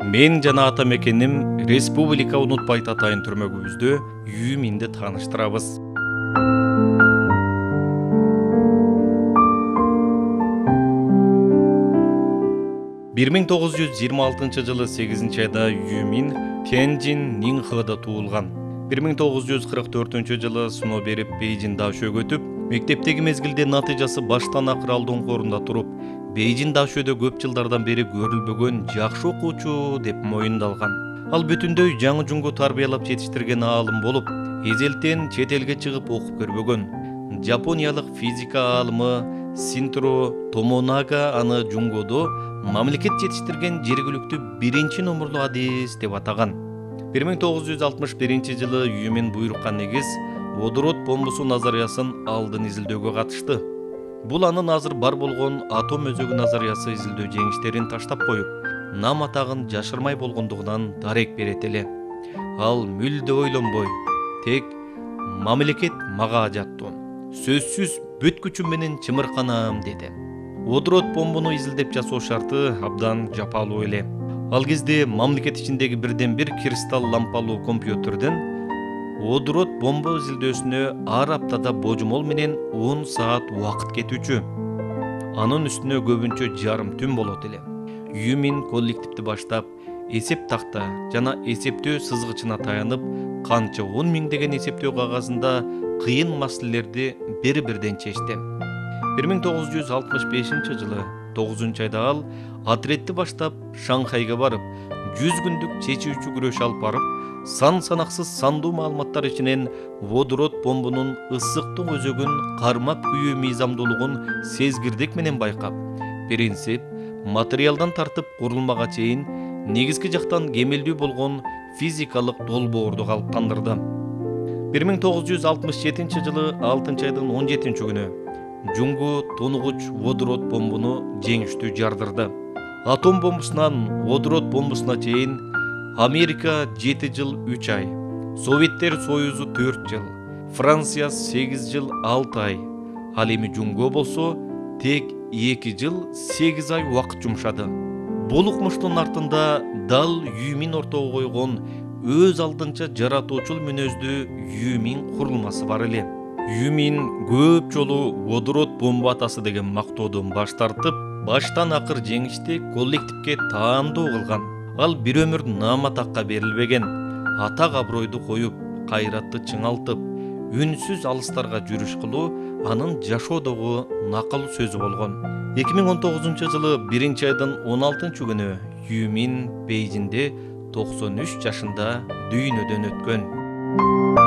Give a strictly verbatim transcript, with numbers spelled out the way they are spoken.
Мен жана ата мекеним Республика Унутпайт атайын түрмөгүбүздө Юминди тааныштырабыз. бир миң тогуз жүз жыйырма алтынчы жылы сегизинчи айда Юмин Тяньжин Нинхада туулган. бир миң тогуз жүз кырк төртүнчү жылы сыноо берип Бейжин Дашөөгө өтүп, мектептеги мезгилде натыйжасы баштан акыр алдыңкорунда туруп, Бейжин Дашөдө көп жылдардан бери көрүлбөгөн жакшы окуучу деп моюндалган. Ал бүтүндөй жаңы жунго тарбиялап жетиштирген аалым болуп, эзелтен чет элге чыгып окуп көрбөгөн. Жапониялык физика аалымы Синтро Томонага аны жунгодо мамлекет жетиштирген жергиликтүү биринчи номурлуу адис деп атаган. бир миң тогуз жүз алтымыш биринчи жылы Юмин буйрукка негиз водород бомбусу назариясын алдын изилдөөгө катышты. Бул анын азыр бар болгон атом өзөгү назариясы изилдөө жеңиштерин таштап коюп, нам атагын жашырмай болгондугунан дарек берет эле. Ал мүлдө ойлонбой, тек мамлекет мага жаттуу, сөзсүз бүт күчүм менен чымырканам деди. Водород бомбуну изилдеп жасоо шарты абдан жапалуу эле. Ал кезде мамлекет ичиндеги бирден бир кристалл лампалуу компьютерден водород бомба изилдөөсүнө ар аптада божомол менен он саат убакыт кетүүчү. Анын үстүнө көбүнчө жарым түн болот эле. Юмин коллективди баштап, эсеп такта жана эсептөө сызгычына таянып, канча он миңдеген эсептөө кагазында кыйын маселелерди бир-бирден чечти. бир миң тогуз жүз алтымыш бешинчи жылы тогузунчу айда ал отрядти баштап Шанхайга барып, жүз күндүк чечүүчү күрөш алып барып, сан санаксыз сандуу маалыматтар ичинен водород бомбунун ысыктык өзөгүн кармап күйүү мыйзамдуулугун сезгирдик менен байкап, принцип, материалдан тартып курулмага чейин негизги жактан кемелдүү болгон физикалык долбоорду калыптандырды. бир миң тогуз жүз алтымыш жетинчи жылы алтынчы айдын он жетинчи күнү жунго тонугуч водород бомбуну жеңиштүү жардырды. Атом бомбусунан водород бомбусуна чейин Америка жети жыл үч ай, Советтер Союзу төрт жыл, Франция сегиз жыл алты ай, ал эми жунго болсо тек эки жыл сегиз ай убакыт жумшады. Бул укмуштун артында дал Юмин ортого койгон өз алдынча жаратуучул мүнөздүү Юмин курулмасы бар эле. Юмин көп жолу водород бомба атасы деген мактоодон баш тартып, баштан акыр жеңишти коллективге таандоо кылган. Ал бир өмүр нам атакка берилбеген, атак абройду коюп, кайратты чыңалтып, үнсүз алыстарга жүрүш кылуу анын жашоодогу накал сөзү болгон. эки миң он тогузунчу жылы биринчи айдын он алтынчы күнү Юмин Бейжинде токсон үч жашында дүйнөдөн өткөн.